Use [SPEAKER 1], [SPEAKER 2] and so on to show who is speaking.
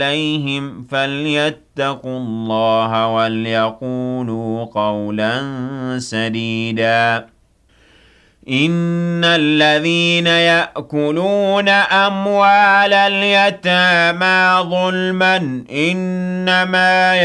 [SPEAKER 1] عليهم فليتقوا الله وليقولوا قولا سديدا إن الذين يأكلون أموال اليتامى ظلما إنما